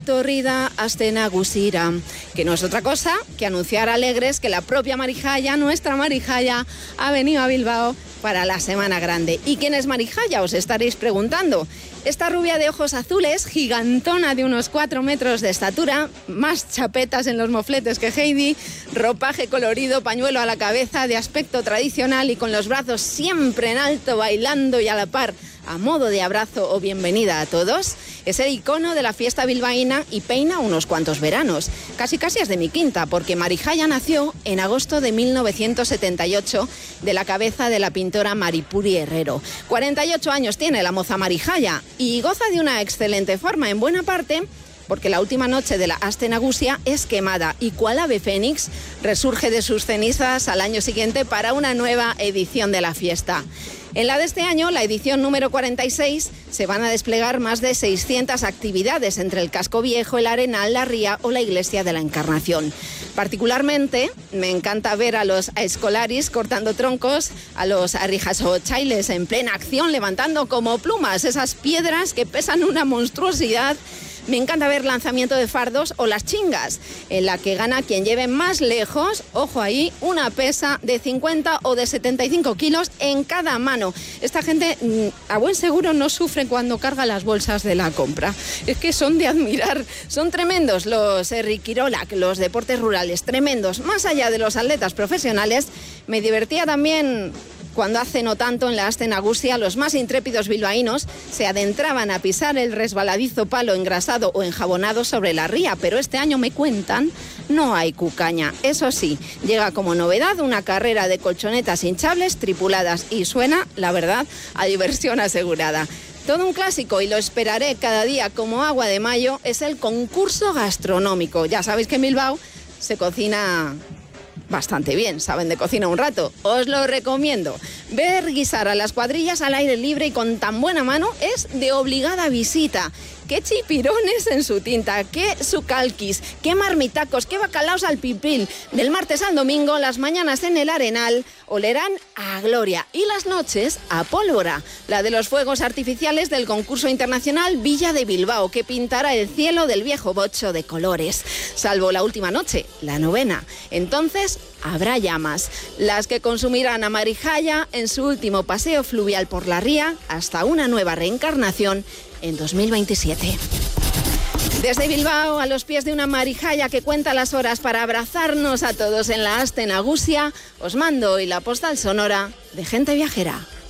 Torrida Aste Nagusira, que no es otra cosa que anunciar alegres que la propia Marijaya, nuestra Marijaya, ha venido a Bilbao para la Semana Grande. ¿Y quién es Marijaya? Os estaréis preguntando. Esta rubia de ojos azules, gigantona de unos 4 metros de estatura, más chapetas en los mofletes que Heidi, ropaje colorido, pañuelo a la cabeza, de aspecto tradicional y con los brazos siempre en alto, bailando y a la par, a modo de abrazo o bienvenida a todos, es el icono de la fiesta bilbaína y peina unos cuantos veranos. Casi es de mi quinta, porque Marijaya nació en agosto de 1978 de la cabeza de la pintora Maripuri Herrero. 48 años tiene la moza Marijaya y goza de una excelente forma, en buena parte porque la última noche de la Aste Nagusia es quemada y cual ave fénix resurge de sus cenizas al año siguiente para una nueva edición de la fiesta. En la de este año, la edición número 46, se van a desplegar más de 600 actividades entre el Casco Viejo, el Arenal, la Ría o la Iglesia de la Encarnación. Particularmente, me encanta ver a los escolaris cortando troncos, a los arrijasochailes en plena acción, levantando como plumas esas piedras que pesan una monstruosidad. Me encanta ver lanzamiento de fardos o las chingas, en la que gana quien lleve más lejos, ojo ahí, una pesa de 50 o de 75 kilos en cada mano. Esta gente, a buen seguro, no sufre cuando carga las bolsas de la compra. Es que son de admirar, son tremendos los herrikirolak, los deportes rurales, tremendos. Más allá de los atletas profesionales, me divertía también cuando hace no tanto en la Aste Nagusia los más intrépidos bilbaínos se adentraban a pisar el resbaladizo palo engrasado o enjabonado sobre la ría, pero este año me cuentan, no hay cucaña. Eso sí, llega como novedad una carrera de colchonetas hinchables tripuladas y suena, la verdad, a diversión asegurada. Todo un clásico, y lo esperaré cada día como agua de mayo, es el concurso gastronómico. Ya sabéis que en Bilbao se cocina bastante bien, saben de cocina un rato. Os lo recomiendo. Ver guisar a las cuadrillas al aire libre y con tan buena mano es de obligada visita. Qué chipirones en su tinta, qué sucalquis, qué marmitacos, qué bacalaos al pipil. Del martes al domingo, las mañanas en el Arenal olerán a gloria y las noches a pólvora. La de los fuegos artificiales del concurso internacional Villa de Bilbao, que pintará el cielo del viejo bocho de colores. Salvo la última noche, la novena. Entonces habrá llamas, las que consumirán a Marijaya en su último paseo fluvial por la ría hasta una nueva reencarnación en 2027. Desde Bilbao, a los pies de una Marijaya que cuenta las horas para abrazarnos a todos en la Aste Nagusia, os mando hoy la postal sonora de Gente Viajera.